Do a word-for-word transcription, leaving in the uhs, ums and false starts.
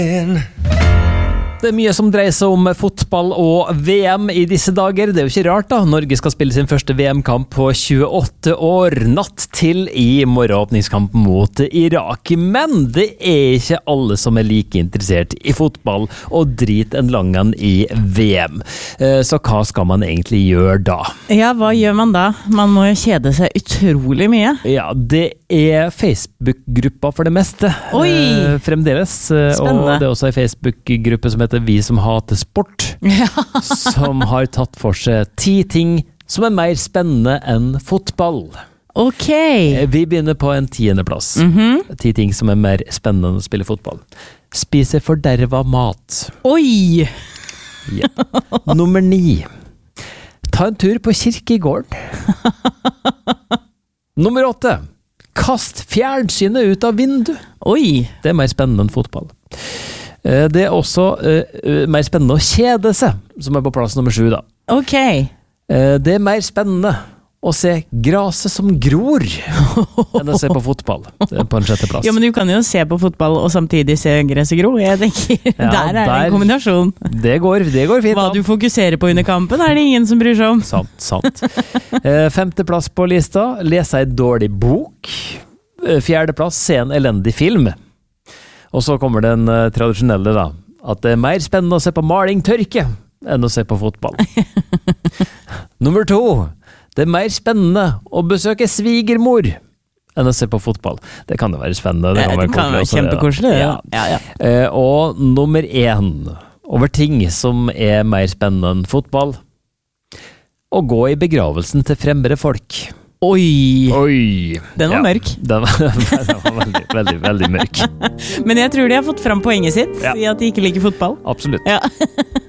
Det er mye som dreier seg om fotball og V M i disse dager. Det er jo ikke rart da. Norge skal spille sin første V M-kamp på tjueåtte år. Natt til i morgenåpningskamp mot Irak. Men det er ikke alle som er like interessert i fotball og drit en langan i V M. Så hva skal man egentlig gjøre da? Ja, hva gjør man da? Man må jo kjede seg utrolig mye. Ja, det er Facebook-gruppa for det meste. Oi! Fremdeles. Spennende. Og det er også en Facebook-gruppe som heter Vi som hater sport, ja. Som har tatt for seg ti ting som er mer spennende enn fotball. Ok. Vi begynner på en tiende plass. Mm-hmm. Ti ting som er mer spennende enn å spille fotball. Spise forderva mat. Oi! Ja. Nummer ni. Ta en tur på kirkegården. Nummer åtte. Kast fjernsynet ut av vinduet. Oi! Det er mer spennende enn fotball. Det er også uh, mer spennende å kjede seg, som er på plass nummer sju da. Ok. Uh, det er mer spennende å se graset som gror enn å se på fotball. Det er på en sjette plass. Ja, men du kan jo se på fotball og samtidig se gresset gro. Jeg tenker, ja, der er det en kombinasjon. Det går, det går fint. Hva du fokuserer på under kampen er det ingen som bryr seg om. Sant, sant. Uh, femte plass på lista, lese en dårlig bok. Uh, fjerde plass, se en elendig film. Og så kommer den uh, tradisjonelle da, at det er mer spennende å se på maling tørke enn å se på fotball. Nummer to, det er mer spennende å besøke svigermor enn å se på fotball. Det kan jo være spennende. Det kan være, det kan være kjempekoselig. Ja. Ja, ja. Uh, og nummer én, over ting som er mer spennende enn fotball, å gå i begravelsen til fremmede folk. Oi! Oi! Den var ja, mørk. Den var, den var veldig, veldig, veldig mørk. Men jeg tror de har fått fram poenget sitt, ja. I at de ikke liker fotball. Absolutt. Ja.